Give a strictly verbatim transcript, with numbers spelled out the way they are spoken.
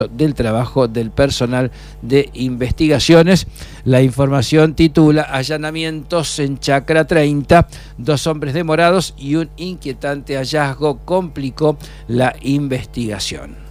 del trabajo del personal de investigaciones. La información titula: allanamientos en Chacra treinta, dos hombres demorados y un inquietante hallazgo complicó la investigación.